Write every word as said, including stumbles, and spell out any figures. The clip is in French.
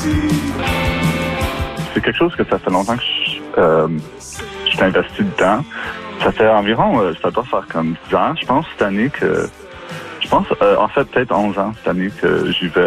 C'est quelque chose que ça fait longtemps que je, euh, je suis investi dedans. Ça fait environ, euh, ça doit faire comme dix ans, je pense, cette année que... Je pense, euh, en fait, peut-être onze ans cette année que j'y vais.